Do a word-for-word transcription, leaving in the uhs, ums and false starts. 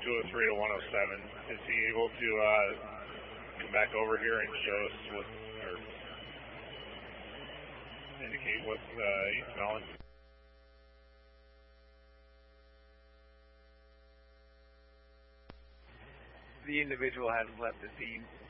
two oh three to one oh seven. Is he able to uh, come back over here and show us what, or indicate what uh, he's smelling? The individual has left the scene.